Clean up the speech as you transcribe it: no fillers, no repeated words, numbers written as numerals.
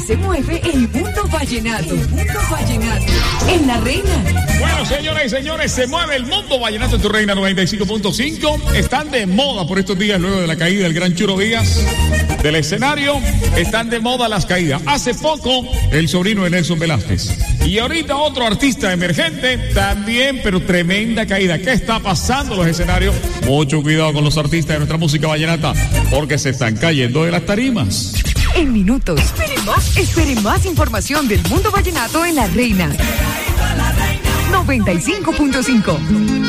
Se mueve el mundo vallenato. En La Reina. Bueno, señoras y señores, se mueve el mundo vallenato en tu Reina 95.5. Están de moda por estos días, luego de la caída del gran Churo Díaz del escenario. Están de moda las caídas. Hace poco, el sobrino de Nelson Velázquez. Y ahorita otro artista emergente también, pero tremenda caída. ¿Qué está pasando en los escenarios? Mucho cuidado con los artistas de nuestra música vallenata, porque se están cayendo de las tarimas. En minutos. Espere más información del mundo vallenato en La Reina. 95.5.